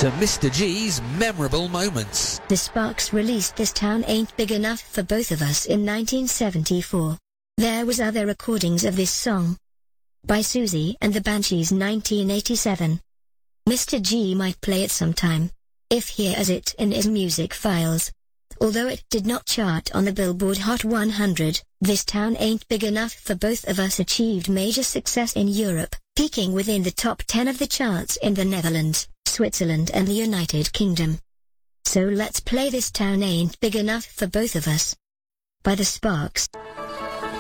to Mr. G's memorable moments. The Sparks released This Town Ain't Big Enough for Both of Us in 1974. There was other recordings of this song by Susie and the Banshees 1987. Mr. G might play it sometime, if he has it in his music files. Although it did not chart on the Billboard Hot 100, This Town Ain't Big Enough for Both of Us achieved major success in Europe, peaking within the top 10 of the charts in the Netherlands, Switzerland and the United Kingdom. So let's play This Town Ain't Big Enough for Both of Us by the Sparks.